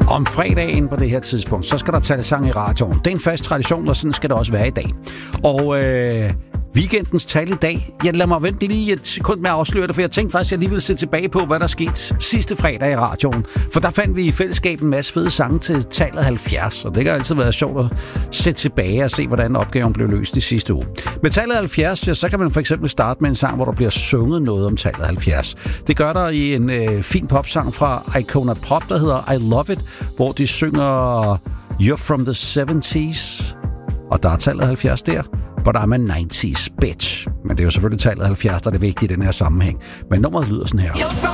Om fredagen på det her tidspunkt, så skal der tale sang i radioen. Det er en fast tradition, og sådan skal det også være i dag. Og weekendens tal i dag, lad mig vente lige et sekund med at afsløre det, for jeg tænkte faktisk, at jeg lige ville se tilbage på, hvad der skete sidste fredag i radioen. For der fandt vi i fællesskab en masse fede sange til tallet 70, og det kan altid være sjovt at se tilbage og se, hvordan opgaven blev løst i sidste uge. Med tallet 70, ja, så kan man for eksempel starte med en sang, hvor der bliver sunget noget om tallet 70. Det gør der i en fin popsang fra Icona Pop, der hedder I Love It, hvor de synger You're from the 70's, og der er tallet 70 der. But I'm a 90's bitch. Men det er jo selvfølgelig tallet 70, der er det vigtige i den her sammenhæng. Men nummeret lyder sådan her.